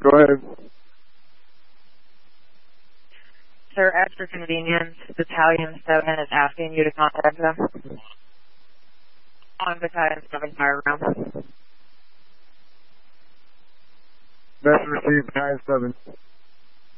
Go ahead. Sir, at your convenience, Battalion 7 is asking you to contact them on Battalion 7 fire room. Message received, Battalion 7.